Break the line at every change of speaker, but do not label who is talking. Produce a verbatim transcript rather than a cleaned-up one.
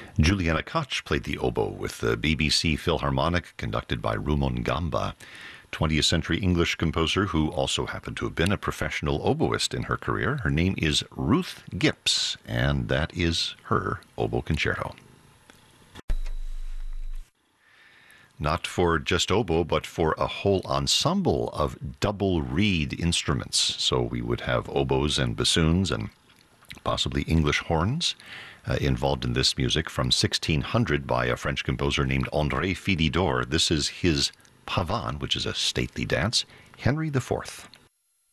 Juliana Koch played the oboe with the B B C Philharmonic, conducted by Rumon twentieth century English composer who also happened to have been a professional oboist in her career. Her name is Ruth Gipps, and that is her oboe concerto. Not for just oboe, but for a whole ensemble of double reed instruments. So we would have oboes and bassoons and possibly English horns uh, involved in this music from sixteen hundred by a French composer named André Philidor. This is his Pavane, which is a stately dance, Henry the Fourth.